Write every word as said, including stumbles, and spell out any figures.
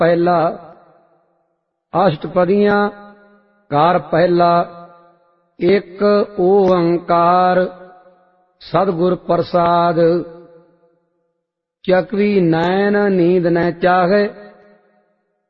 ਪਹਿਲਾ। ਅਸ਼ਟਪਦੀਆਂ ਘਰ ਪਹਿਲਾ। ਇੱਕ ਓੰਕਾਰ सदगुर प्रसाद। चकवी नैन नींद न चाहे